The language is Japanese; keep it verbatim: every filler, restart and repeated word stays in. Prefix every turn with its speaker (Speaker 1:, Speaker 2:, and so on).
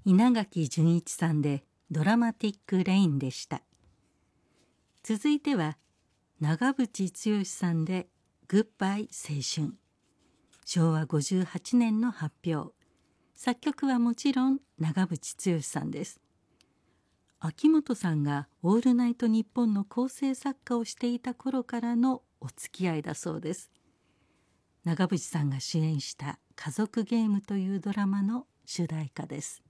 Speaker 1: 稲垣潤一さんでドラマティック・レインでした。続いては長渕剛さんでグッバイ青春。しょうわごじゅうはちねんの発表。作曲はもちろん長渕剛さんです。秋元さんがオールナイトニッポンの構成作家をしていた頃からのお付き合いだそうです。長渕さんが主演した家族ゲームというドラマの主題歌です。